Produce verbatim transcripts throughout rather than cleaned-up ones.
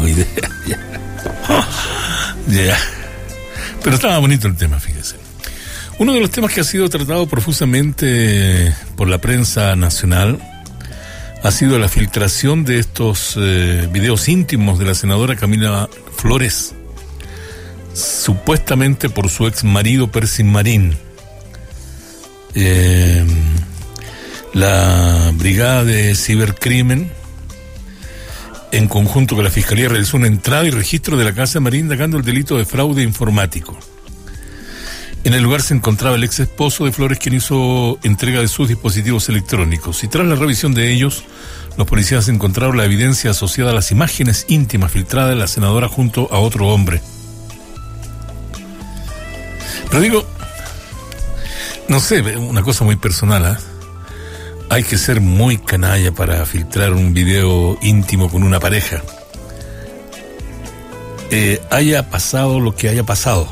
idea. Ya. Ya. Pero estaba bonito el tema, fíjese. Uno de los temas que ha sido tratado profusamente por la prensa nacional ha sido la filtración de estos eh, videos íntimos de la senadora Camila Flores, supuestamente por su ex marido Percy Marín. Eh, la Brigada de Cibercrimen, en conjunto con la Fiscalía, realizó una entrada y registro de la casa de Marín indagando el delito de fraude informático. En el lugar se encontraba el ex esposo de Flores, quien hizo entrega de sus dispositivos electrónicos, y tras la revisión de ellos, los policías encontraron la evidencia asociada a las imágenes íntimas filtradas de la senadora junto a otro hombre. Pero digo, no sé, una cosa muy personal, ¿eh? Hay que ser muy canalla para filtrar un video íntimo con una pareja. Eh, haya pasado lo que haya pasado,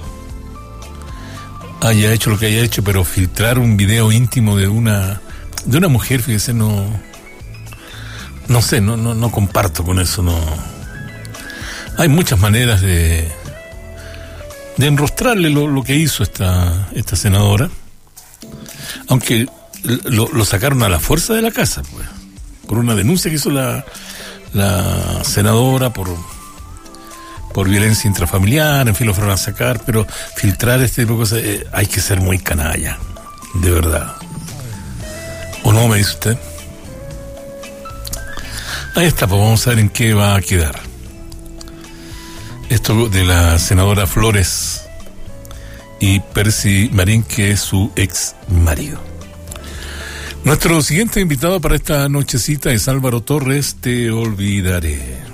haya hecho lo que haya hecho, pero filtrar un video íntimo de una de una mujer, fíjese, no no sé, no no no comparto con eso. No hay muchas maneras de de enrostrarle lo, lo que hizo esta esta senadora, aunque lo, lo sacaron a la fuerza de la casa, pues, por una denuncia que hizo la la senadora por por violencia intrafamiliar, en fin, lo fueron a sacar, pero filtrar este tipo de cosas, eh, hay que ser muy canalla, de verdad. ¿O no, me dice usted? Ahí está, pues vamos a ver en qué va a quedar esto de la senadora Flores y Percy Marín, que es su ex marido. Nuestro siguiente invitado para esta nochecita es Álvaro Torres, Te Olvidaré.